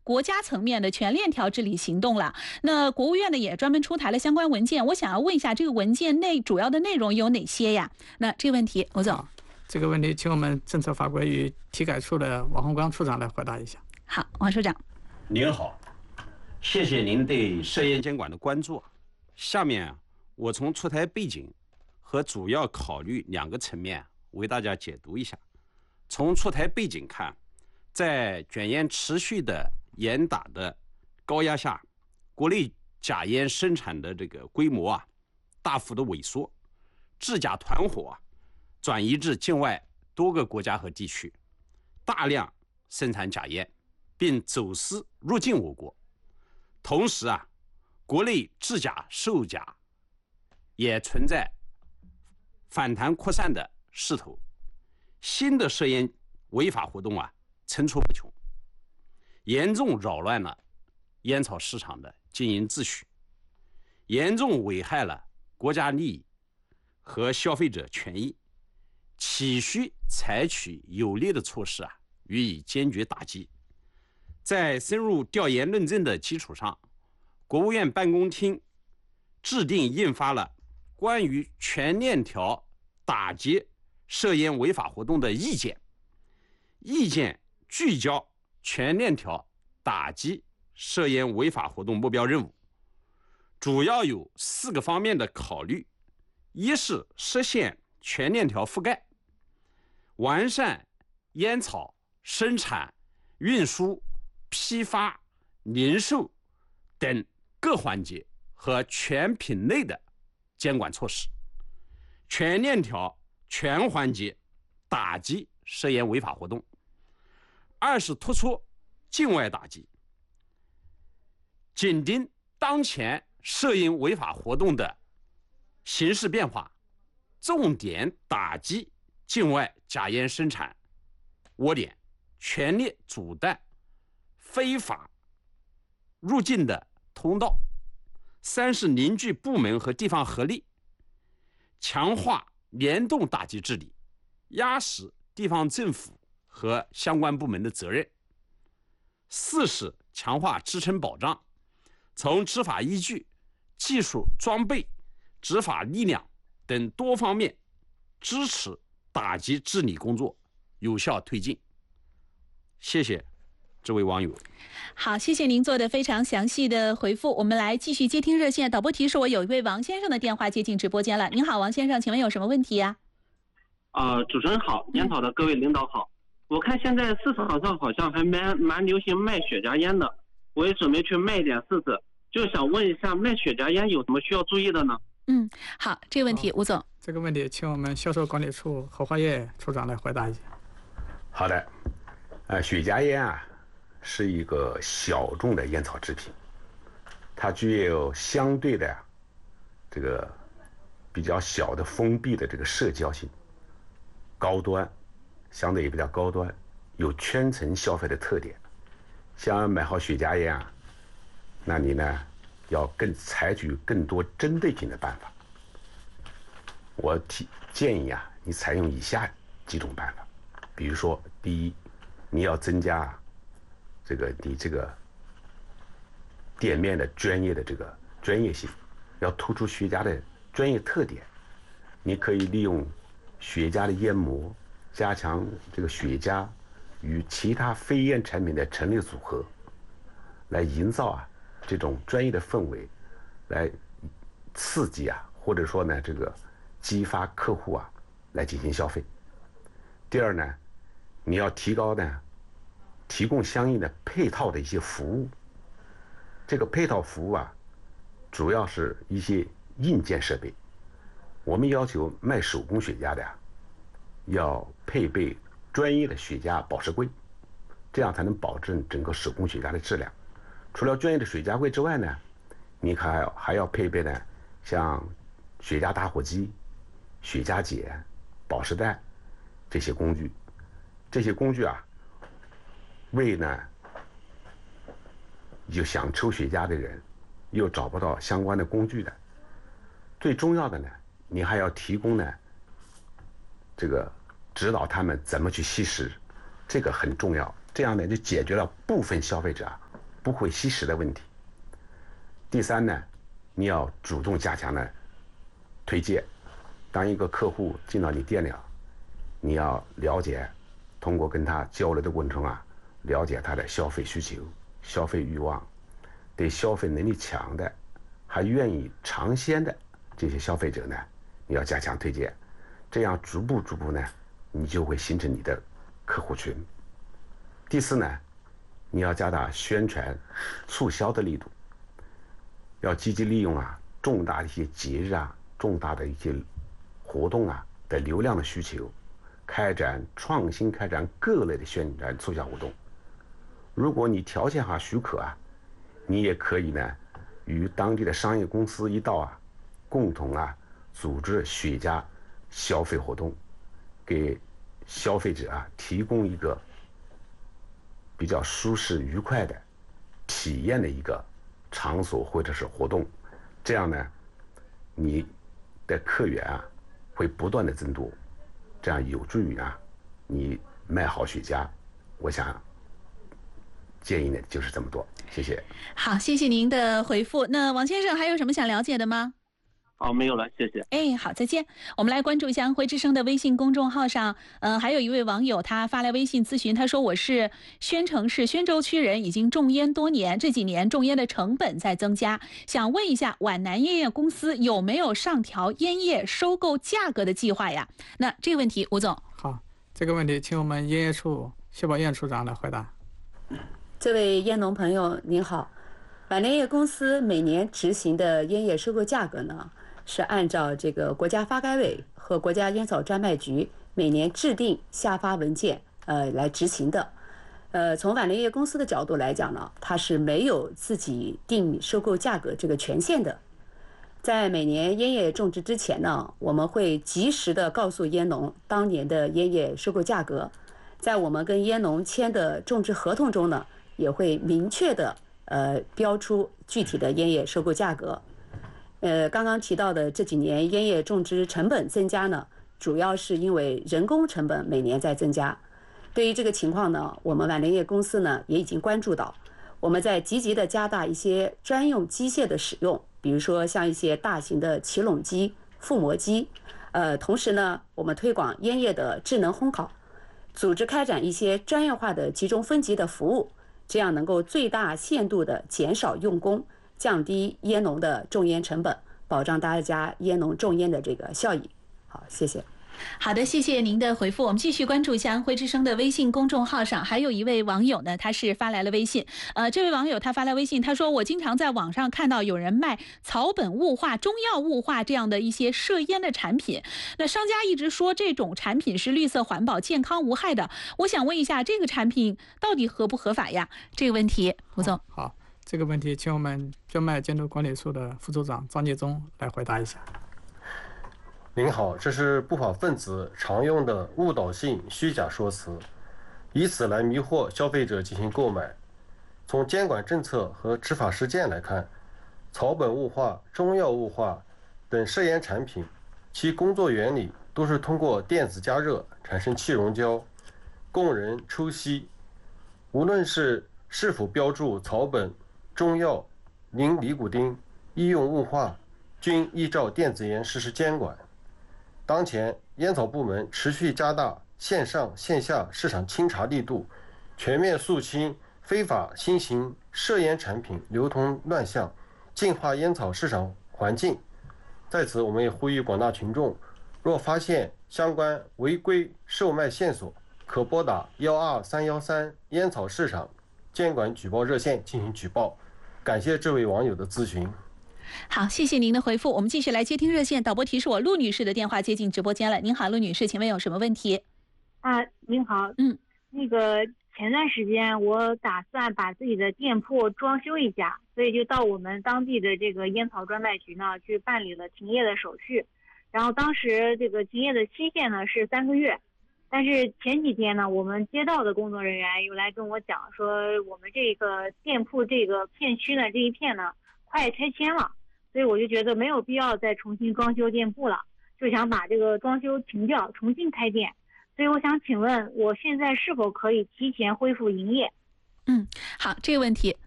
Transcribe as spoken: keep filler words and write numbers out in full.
国家层面的全链条治理行动了。那国务院呢也专门出台了相关文件，我想要问一下，这个文件内主要的内容有哪些呀？那这个问题，吴总。 这个问题，请我们政策法规与体改处的王洪刚处长来回答一下。 好，王处长。 您好，谢谢您对涉烟监管的关注。下面我从出台背景和主要考虑两个层面为大家解读一下。从出台背景看，在卷烟持续的严打的高压下，国内假烟生产的这个规模啊大幅的萎缩，制假团伙啊转移至境外多个国家和地区，大量生产假烟，并走私入境我国。同时啊，国内制假售假也存在反弹扩散的势头，新的涉烟违法活动啊层出不穷，严重扰乱了烟草市场的经营秩序，严重危害了国家利益和消费者权益，岂需采取有力的措施啊予以坚决打击。在深入调研论证的基础上，国务院办公厅制定印发了关于全链条打击涉烟违法活动的意见，意见聚焦全链条打击涉烟违法活动目标任务，主要有四个方面的考虑：一是实现全链条覆盖，完善烟草生产、运输、批发、零售等各环节和全品类的监管措施，全链条全环节打击涉烟违法活动；二是突出境外打击，紧盯当前涉烟违法活动的形势变化，重点打击境外假烟生产窝点，全力阻断非法入境的通道；三是凝聚部门和地方合力，强化联动打击治理，压实地方政府和相关部门的责任；四是强化支撑保障，从执法依据、技术装备、执法力量等多方面支持打击治理工作有效推进。谢谢这位网友。 好，谢谢您做的非常详细的回复。我们来继续接听热线。导播提示我有一位王先生的电话接进直播间了。您好，王先生，请问有什么问题呀？ 呃，主持人好，烟草的各位领导好。我看现在市场上好像还蛮蛮流行卖雪茄烟的，我也准备去卖一点试试，就想问一下，卖雪茄烟有什么需要注意的呢？ 嗯，好，这个问题吴总。 这个问题请我们销售管理处侯华业处长来回答一下。 好的，呃，雪茄烟啊是一个小众的烟草制品，它具有相对的这个比较小的封闭的这个社交性，高端，相对也比较高端，有圈层消费的特点。想要买好雪茄烟啊，那你呢要更采取更多针对性的办法。我提建议啊，你采用以下几种办法，比如说，第一，你要增加这个你这个店面的专业的这个专业性，要突出雪茄的专业特点。你可以利用雪茄的烟膜，加强这个雪茄与其他非烟产品的陈列组合，来营造啊这种专业的氛围，来刺激啊，或者说呢这个激发客户啊来进行消费。第二呢，你要提高呢提供相应的配套的一些服务。这个配套服务啊，主要是一些硬件设备。我们要求卖手工雪茄的呀，要配备专业的雪茄保湿柜，这样才能保证整个手工雪茄的质量。除了专业的雪茄柜之外呢，你还要还要配备呢，像雪茄打火机、雪茄剪、保湿袋这些工具。这些工具啊，为呢有想抽雪茄的人又找不到相关的工具的，最重要的呢，你还要提供呢这个指导他们怎么去吸食，这个很重要。这样呢就解决了部分消费者啊不会吸食的问题。第三呢，你要主动加强呢推荐。当一个客户进到你店里，你要了解，通过跟他交流的过程中啊，了解他的消费需求、消费欲望，对消费能力强的，还愿意尝鲜的这些消费者呢，你要加强推荐，这样逐步逐步呢，你就会形成你的客户群。第四呢，你要加大宣传促销的力度，要积极利用啊重大的一些节日啊、重大的一些活动啊的流量的需求，开展创新开展各类的宣传促销活动。如果你条件还许可啊，你也可以呢与当地的商业公司一道啊，共同啊组织雪茄消费活动，给消费者啊提供一个比较舒适愉快的体验的一个场所或者是活动。这样呢，你的客源啊会不断的增多，这样有助于啊你卖好雪茄。我想建议呢就是这么多，谢谢。 好，谢谢您的回复。那王先生还有什么想了解的吗？ 哦，没有了，谢谢。 哎，好，再见。我们来关注一下安徽之声的微信公众号上，嗯，还有一位网友他发来微信咨询，他说我是宣城市宣州区人，已经种烟多年，这几年种烟的成本在增加，想问一下皖南烟业公司有没有上调烟叶收购价格的计划呀？那这个问题，吴总。 好，这个问题请我们烟业处谢宝燕处长来回答。 这位烟农朋友您好，皖南烟业公司每年执行的烟叶收购价格呢，是按照这个国家发改委和国家烟草专卖局每年制定下发文件呃来执行的。呃，从皖南烟业公司的角度来讲呢，它是没有自己定收购价格这个权限的。在每年烟叶种植之前呢，我们会及时的告诉烟农当年的烟叶收购价格，在我们跟烟农签的种植合同中呢，也会明确的呃标出具体的烟叶收购价格。呃，刚刚提到的这几年烟叶种植成本增加呢，主要是因为人工成本每年在增加。对于这个情况呢，我们皖南烟业公司呢也已经关注到，我们在积极的加大一些专用机械的使用，比如说像一些大型的起垄机、覆膜机，呃，同时呢，我们推广烟叶的智能烘烤，组织开展一些专业化的集中分级的服务，这样能够最大限度的减少用工，降低烟农的种烟成本，保障大家烟农种烟的这个效益。好，谢谢。 好的，谢谢您的回复。我们继续关注一下安徽之声的微信公众号上，还有一位网友呢，他是发来了微信。呃，这位网友他发来微信，他说我经常在网上看到有人卖草本雾化、中药雾化这样的一些涉烟的产品，那商家一直说这种产品是绿色环保、健康无害的。我想问一下，这个产品到底合不合法呀？这个问题，吴总。 好，好，这个问题请我们专卖监督管理处的副处长张继忠来回答一下。 您好，这是不法分子常用的误导性虚假说辞，以此来迷惑消费者进行购买。从监管政策和执法实践来看，草本雾化、中药雾化等涉烟产品，其工作原理都是通过电子加热产生气溶胶，供人抽吸。无论是是否标注草本、中药、零尼古丁、医用雾化，均依照电子烟实施监管。当前，烟草部门持续加大线上线下市场清查力度，全面肃清非法新型涉烟产品流通乱象，净化烟草市场环境。在此，我们也呼吁广大群众，若发现相关违规售卖线索，可拨打幺二三幺三烟草市场监管举报热线进行举报。感谢这位网友的咨询。 好，谢谢您的回复。我们继续来接听热线，导播提示我陆女士的电话接进直播间了。您好，陆女士，请问有什么问题？ 啊，您好， 嗯， 那个前段时间我打算把自己的店铺装修一下，所以就到我们当地的这个烟草专卖局呢去办理了停业的手续。然后当时这个停业的期限呢是三个月，但是前几天呢，我们街道的工作人员又来跟我讲说，我们这个店铺这个片区呢这一片呢快拆迁了。所以我就觉得没有必要再重新装修店铺了，就想把这个装修停掉，重新开店。所以我想请问，我现在是否可以提前恢复营业？ 嗯，好，这个问题